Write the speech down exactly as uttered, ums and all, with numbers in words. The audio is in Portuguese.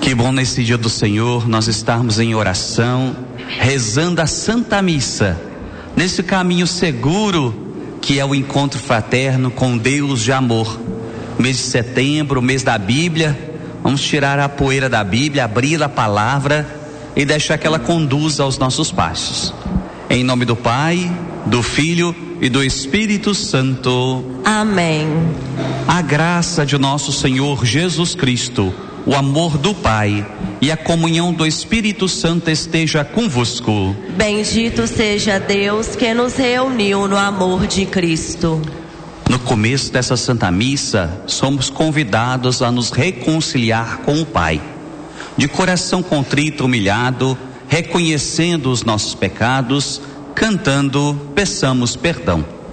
Que bom nesse dia do Senhor nós estarmos em oração, rezando a Santa Missa, nesse caminho seguro que é o encontro fraterno com Deus de amor. Mês de setembro, mês da Bíblia, vamos tirar a poeira da Bíblia, abrir a palavra e deixar que ela conduza aos nossos passos. Em nome do Pai, do Filho e do Espírito Santo. Amém. A graça de nosso Senhor Jesus Cristo, o amor do Pai e a comunhão do Espírito Santo esteja convosco. Bendito seja Deus que nos reuniu no amor de Cristo. No começo dessa Santa Missa, somos convidados a nos reconciliar com o Pai. De coração contrito e humilhado, reconhecendo os nossos pecados, cantando, peçamos perdão.